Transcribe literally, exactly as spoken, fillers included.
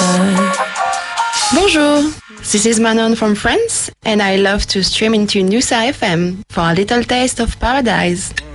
Bonjour, this is Manon from France, and I love to stream into Nusa F M for a little taste of paradise.